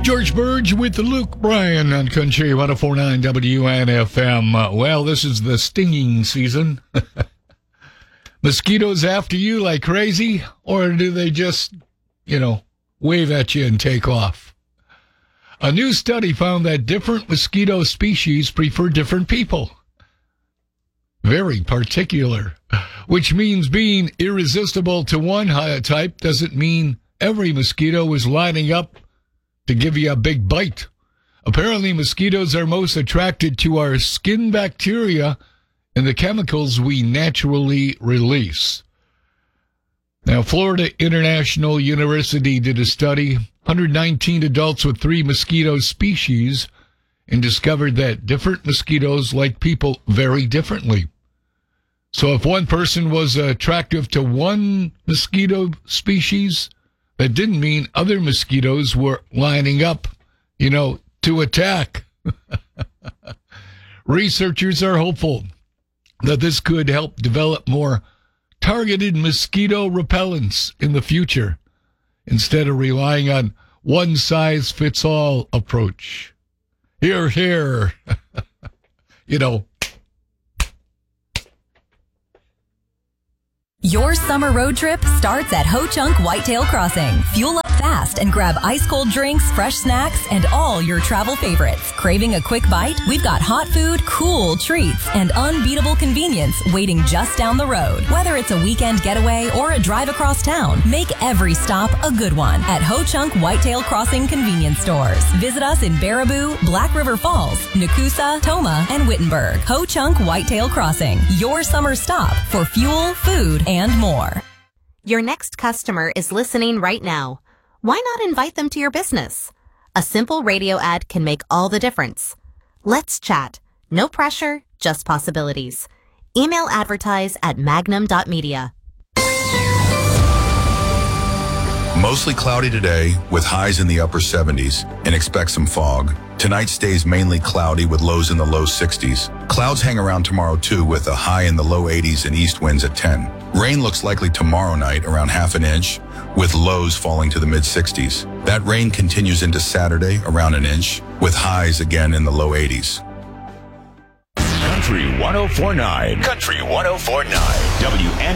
George Burge with Luke Bryan on Country 104.9 WNFM. Well, this is the stinging season. Mosquitoes after you like crazy, or do they just, wave at you and take off? A new study found that different mosquito species prefer different people. Very particular, which means being irresistible to one type doesn't mean every mosquito is lining up to give you a big bite. Apparently, mosquitoes are most attracted to our skin bacteria and the chemicals we naturally release. Now, Florida International University did a study, 119 adults with 3 mosquito species, and discovered that different mosquitoes like people very differently. So if one person was attractive to one mosquito species, that didn't mean other mosquitoes were lining up, to attack. Researchers are hopeful that this could help develop more targeted mosquito repellents in the future, instead of relying on one-size-fits-all approach. Hear, hear. Your summer road trip starts at Ho Chunk Whitetail Crossing. Fuel up fast and grab ice-cold drinks, fresh snacks, and all your travel favorites. Craving a quick bite? We've got hot food, cool treats, and unbeatable convenience waiting just down the road. Whether it's a weekend getaway or a drive across town, make every stop a good one at Ho Chunk Whitetail Crossing convenience stores. Visit us in Baraboo, Black River Falls, Nakusa, Toma, and Wittenberg. Ho Chunk Whitetail Crossing, your summer stop for fuel, food, and more. Your next customer is listening right now. Why not invite them to your business? A simple radio ad can make all the difference. Let's chat. No pressure, just possibilities. Email advertise at magnum.media. Mostly cloudy today with highs in the upper 70s and expect some fog. Tonight stays mainly cloudy with lows in the low 60s. Clouds hang around tomorrow too with a high in the low 80s and east winds at 10. Rain looks likely tomorrow night around half an inch with lows falling to the mid 60s. That rain continues into Saturday around an inch with highs again in the low 80s. Country 104.9. Country 104.9. WN